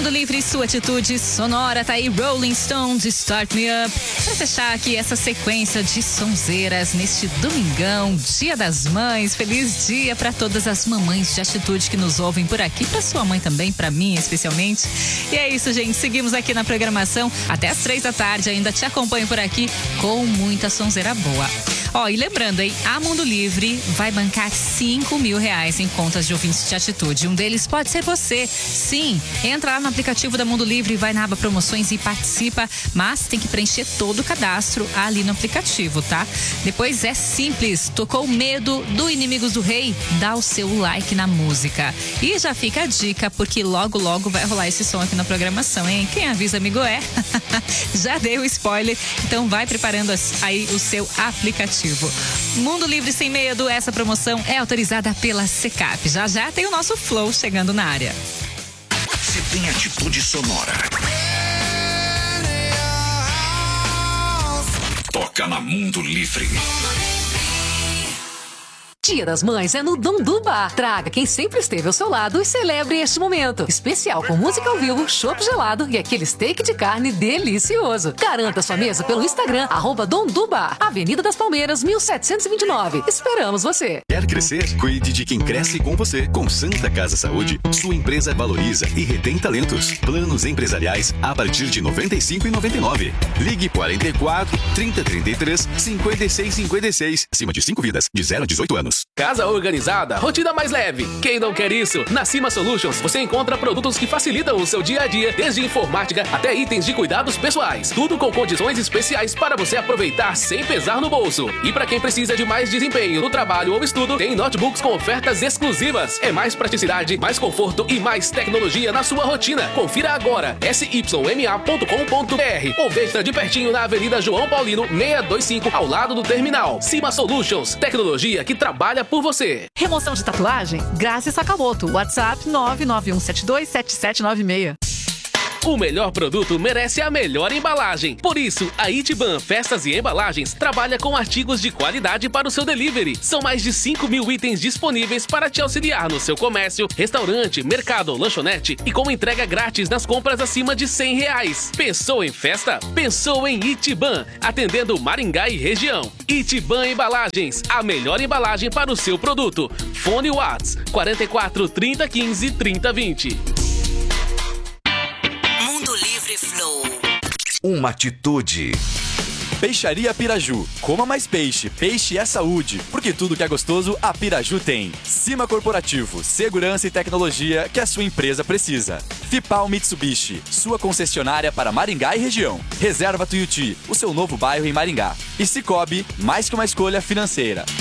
Mundo Livre, sua atitude sonora, tá aí Rolling Stones, Start Me Up. Pra fechar aqui essa sequência de sonzeiras neste domingão, Dia das Mães. Feliz dia pra todas as mamães de atitude que nos ouvem por aqui, pra sua mãe também, pra mim especialmente. E é isso, gente, seguimos aqui na programação até as 3 da tarde, ainda te acompanho por aqui com muita sonzeira boa. Ó, e lembrando, hein, a Mundo Livre vai bancar R$5.000 em contas de ouvintes de atitude. Um deles pode ser você. Sim, entra lá no aplicativo da Mundo Livre, vai na aba promoções e participa, mas tem que preencher todo o cadastro ali no aplicativo, tá? Depois é simples, tocou Medo do Inimigos do Rei, dá o seu like na música. E já fica a dica, porque logo vai rolar esse som aqui na programação, hein? Quem avisa, amigo, é. Já dei o spoiler, então vai preparando aí o seu aplicativo. Mundo Livre Sem Medo, essa promoção é autorizada pela Secap. Já tem o nosso Flow chegando na área. Se tem atitude sonora, toca na Mundo Livre. Dia das Mães é no Dondu Bar. Traga quem sempre esteve ao seu lado e celebre este momento. Especial com música ao vivo, chopp gelado e aquele steak de carne delicioso. Garanta sua mesa pelo Instagram, @Dondu Bar, Avenida das Palmeiras, 1729. Esperamos você. Quer crescer? Cuide de quem cresce com você. Com Santa Casa Saúde, sua empresa valoriza e retém talentos. Planos empresariais a partir de R$ 95,99. Ligue 44 3033 5656. Acima de 5 vidas, de 0 a 18 anos. Casa organizada, rotina mais leve. Quem não quer isso? Na Cima Solutions você encontra produtos que facilitam o seu dia a dia, desde informática até itens de cuidados pessoais. Tudo com condições especiais para você aproveitar sem pesar no bolso. E para quem precisa de mais desempenho no trabalho ou estudo, tem notebooks com ofertas exclusivas. É mais praticidade, mais conforto e mais tecnologia na sua rotina. Confira agora syma.com.br ou veja de pertinho na Avenida João Paulino 625, ao lado do terminal. Cima Solutions, tecnologia que trabalha por você. Remoção de tatuagem? Grazi Sakamoto. WhatsApp 991727796. O melhor produto merece a melhor embalagem. Por isso, a Itiban Festas e Embalagens trabalha com artigos de qualidade para o seu delivery. São mais de 5.000 itens disponíveis para te auxiliar no seu comércio, restaurante, mercado, lanchonete e com entrega grátis nas compras acima de R$100. Pensou em festa? Pensou em Itiban, atendendo Maringá e região. Itiban Embalagens, a melhor embalagem para o seu produto. Fone Whats 44 30 15 30 20. Uma atitude. Peixaria Piraju. Coma mais peixe. Peixe é saúde. Porque tudo que é gostoso, a Piraju tem. Cima Corporativo. Segurança e tecnologia que a sua empresa precisa. Fipal Mitsubishi. Sua concessionária para Maringá e região. Reserva Tuiuti. O seu novo bairro em Maringá. E Cicobi, mais que uma escolha financeira.